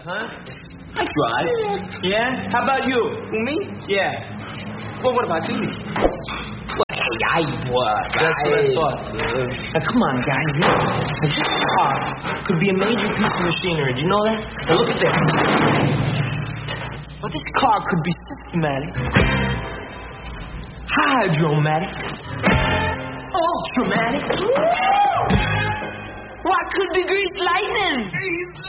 huh? I drive. Yeah? How about you? Me? Yeah. Well, what about you? That's what I thought. Now, come on, guys. This car could be a major piece of machinery. Do you know that? Now, look at this. Well, this car could be systematic, hydromatic, ultramatic. What could be greased lightning?